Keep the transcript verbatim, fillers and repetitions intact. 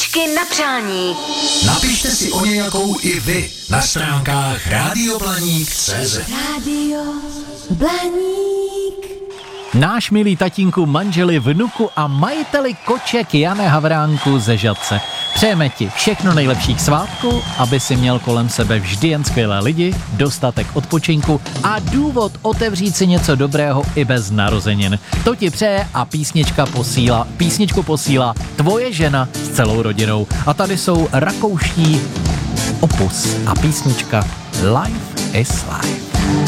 Písničky na přání. Napište si o nějakou i vy na stránkách rádio blaník tečka cé zet. Rádio Blaník. Náš milý tatínku, manželi, vnuku a majiteli koček Jane Havránku ze Žatce. Přejeme ti všechno nejlepší k svátku, aby si měl kolem sebe vždy jen skvělé lidi, dostatek odpočinku a důvod otevřít si něco dobrého i bez narozenin. To ti přeje a písnička posílá, písničku posílá tvoje žena s celou rodinou. A tady jsou rakouští Opus a písnička Life is Life.